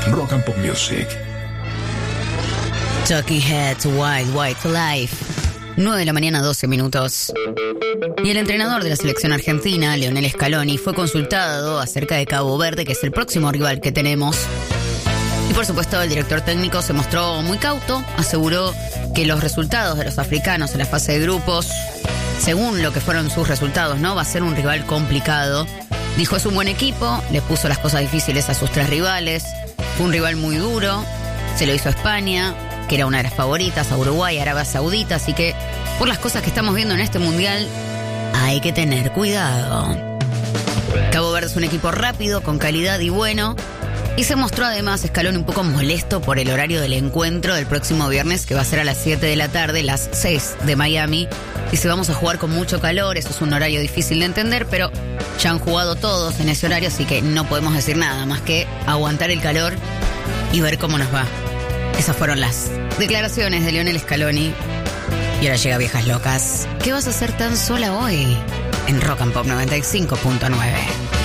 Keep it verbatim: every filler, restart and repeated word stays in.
Rock and Pop Music. Talking Heads, Wild White Life. nueve de la mañana, doce minutos. Y el entrenador de la selección argentina, Lionel Scaloni, fue consultado acerca de Cabo Verde, que es el próximo rival que tenemos. Y por supuesto, el director técnico se mostró muy cauto, aseguró que los resultados de los africanos en la fase de grupos, según lo que fueron sus resultados, ¿no? Va a ser un rival complicado. Dijo, es un buen equipo, le puso las cosas difíciles a sus tres rivales, fue un rival muy duro, se lo hizo a España, que era una de las favoritas, a Uruguay, a Arabia Saudita, así que por las cosas que estamos viendo en este mundial, hay que tener cuidado. Cabo Verde es un equipo rápido, con calidad y bueno, y se mostró además Scaloni un poco molesto por el horario del encuentro del próximo viernes, que va a ser a las siete de la tarde, las seis de Miami. Dice, vamos a jugar con mucho calor, eso es un horario difícil de entender, pero ya han jugado todos en ese horario, así que no podemos decir nada más que aguantar el calor y ver cómo nos va. Esas fueron las declaraciones de Lionel Scaloni. Y ahora llega Viejas Locas. ¿Qué vas a hacer tan sola hoy? En Rock and Pop noventa y cinco punto nueve.